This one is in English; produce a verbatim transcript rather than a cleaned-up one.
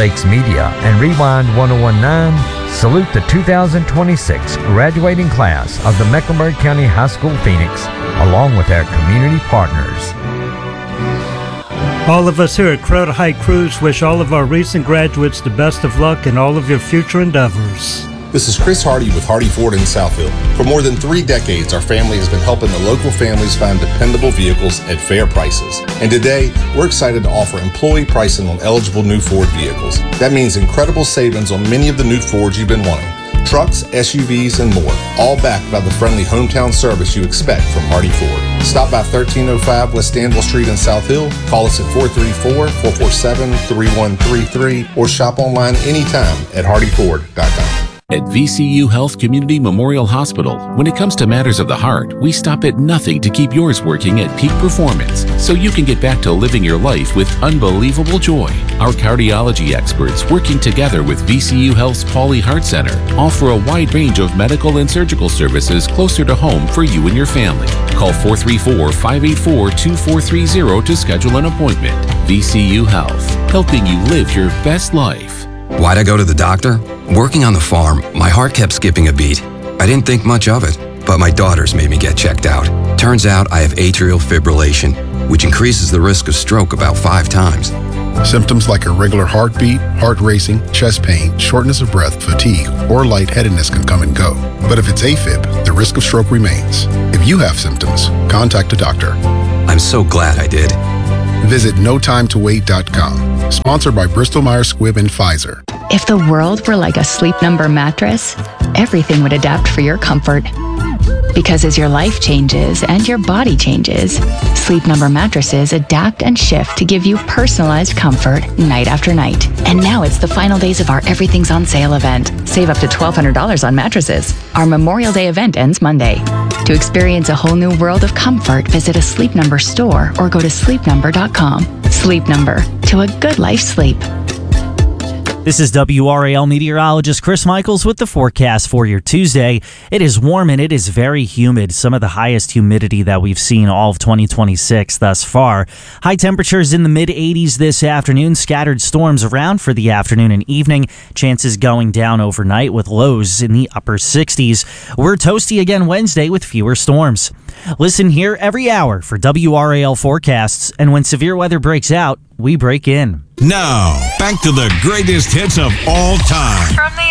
Lakes Media and Rewind ten nineteen salute the two thousand twenty-six graduating class of the Mecklenburg County High School Phoenix, along with our community partners. All of us here at Crowder High Cruise wish all of our recent graduates the best of luck in all of your future endeavors. This is Chris Hardy with Hardy Ford in Southfield. For more than three decades, our family has been helping the local families find dependable vehicles at fair prices. And today, we're excited to offer employee pricing on eligible new Ford vehicles. That means incredible savings on many of the new Fords you've been wanting. Trucks, S U Vs, and more, all backed by the friendly hometown service you expect from Hardy Ford. Stop by thirteen oh five West Danville Street in South Hill, call us at four three four, four four seven, three one three three, or shop online anytime at hardy ford dot com. At V C U Health Community Memorial Hospital, when it comes to matters of the heart, we stop at nothing to keep yours working at peak performance so you can get back to living your life with unbelievable joy. Our cardiology experts, working together with V C U Health's Pauley Heart Center, offer a wide range of medical and surgical services closer to home for you and your family. Call four three four, five eight four, two four three zero to schedule an appointment. V C U Health, helping you live your best life. Why'd I go to the doctor? Working on the farm, my heart kept skipping a beat. I didn't think much of it, but my daughters made me get checked out. Turns out I have atrial fibrillation, which increases the risk of stroke about five times. Symptoms like irregular heartbeat, heart racing, chest pain, shortness of breath, fatigue, or lightheadedness can come and go. But if it's AFib, the risk of stroke remains. If you have symptoms, contact a doctor. I'm so glad I did. Visit no time to wait dot com. Sponsored by Bristol Myers Squibb and Pfizer. If the world were like a Sleep Number mattress, everything would adapt for your comfort. Because as your life changes and your body changes, Sleep Number mattresses adapt and shift to give you personalized comfort night after night. And now it's the final days of our Everything's on Sale event. Save up to twelve hundred dollars on mattresses. Our Memorial Day event ends Monday. To experience a whole new world of comfort, visit a Sleep Number store or go to sleep number dot com. Sleep Number, to a good life sleep. This is W R A L meteorologist Chris Michaels with the forecast for your Tuesday. It is warm and it is very humid, some of the highest humidity that we've seen all of twenty twenty-six thus far. High temperatures in the mid eighties this afternoon, scattered storms around for the afternoon and evening, chances going down overnight with lows in the upper sixties. We're toasty again Wednesday with fewer storms. Listen here every hour for W R A L forecasts, and when severe weather breaks out, we break in. Now, back to the greatest hits of all time. From the